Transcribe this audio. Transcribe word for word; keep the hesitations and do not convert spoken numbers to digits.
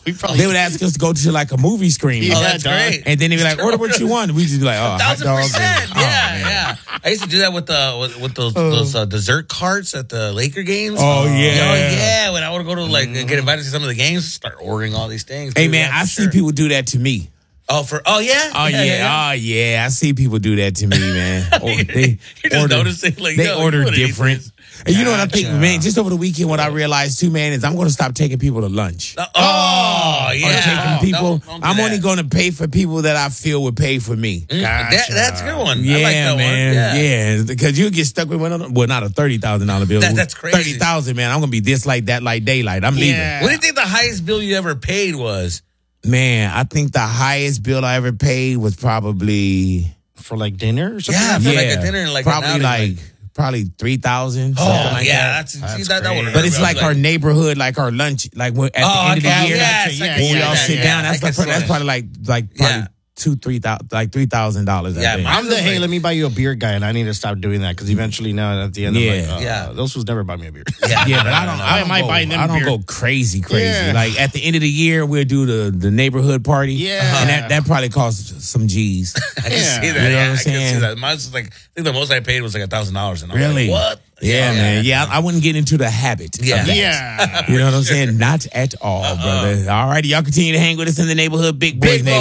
we probably, they would ask us to go to like a movie screen. Yeah, oh, that's great. And then they'd be like, order what you want. We'd just be like, oh, hot Thousand dogs. percent. And, Yeah, oh, yeah. I used to do that with the with, with those those uh, dessert carts at the Laker games. Oh, yeah. Oh, yeah. When I would go to like get invited to some of the games, start ordering all these things. Hey, Dude, man, yeah, I sure. see people do that to me. Oh, for oh yeah. Oh yeah, yeah, oh yeah. I see people do that to me, man. Or they You're just order, noticing, like, they yo, order what are these different. things? And you know what I think, Gotcha. man? Just over the weekend, what I realized too, man, is I'm going to stop taking people to lunch. Uh, oh, Or yeah. taking people. Don't- don't do I'm that. only going to pay for people that I feel would pay for me. Mm, that, that's a good one. Yeah, I like that man. one. Yeah, because you get stuck with one of them. Well, not a thirty thousand dollar bill. That- that's crazy. Thirty thousand, man. I'm gonna be this like that like daylight. I'm leaving. Yeah. What do you think the highest bill you ever paid was? Man, I think the highest bill I ever paid was probably for like dinner or something. Yeah, for like a dinner, like probably an outing, like, like- probably three thousand. Oh, like yeah, that. that's, see, That's that, that great. would But it's like our neighborhood, like our lunch, like when, at the Oh, end of okay, the year, yes, when I can we see all that, sit yeah. down. I That's can like, see that's that. probably like like probably Yeah. two three thousand like three thousand dollars. Yeah, mine- I'm the was hey, like- let me buy you a beer guy, and I need to stop doing that because eventually now at the end, Yeah. I'm like, uh, Yeah. those fools never buy me a beer. Yeah, Yeah, but I don't. I, I don't might go, buy them I don't beer. go crazy, crazy. Yeah. Like at the end of the year, we'll do the the neighborhood party. Yeah. and that, that probably costs some G's. I can Yeah. see that. You know yeah, what I'm I can see saying? that. Mine's was like, I think the most I paid was like a thousand dollars, and I'm Really? like, what? Yeah, man. Yeah, I, I wouldn't get into the habit. Yeah. of that. Yeah. You know what I'm saying? Not at all, brother. All right, y'all continue to hang with us in the neighborhood, Big Boys Big Neighborhood.